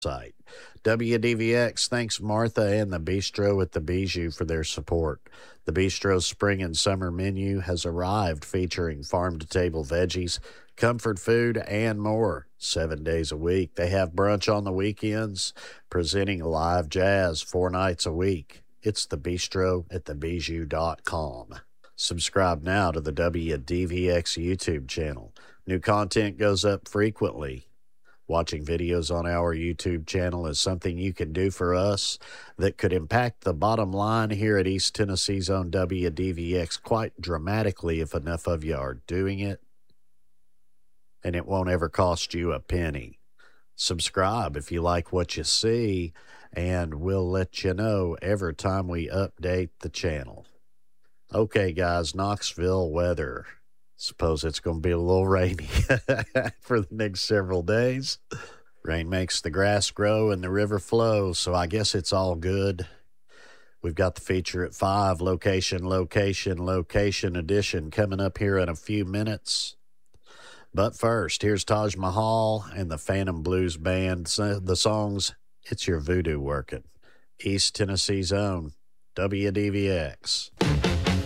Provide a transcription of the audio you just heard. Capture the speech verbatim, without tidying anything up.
site. W D V X thanks Martha and the Bistro at the Bijou for their support. The Bistro's spring and summer menu has arrived, featuring farm-to-table veggies, comfort food, and more. Seven days a week. They have brunch on the weekends, presenting live jazz four nights a week. It's the Bistro at the bijou dot com. Subscribe now to the W D V X YouTube channel. New content goes up frequently. Watching videos on our YouTube channel is something you can do for us that could impact the bottom line here at East Tennessee's own W D V X quite dramatically if enough of you are doing it. And it won't ever cost you a penny. Subscribe if you like what you see, and we'll let you know every time we update the channel. Okay, guys, Knoxville weather. Suppose it's going to be a little rainy for the next several days. Rain makes the grass grow and the river flow, so I guess it's all good. We've got the feature at five, location, location, location edition coming up here in a few minutes. But first, here's Taj Mahal and the Phantom Blues Band. The songs, It's Your Voodoo Working. East Tennessee's own W D V X.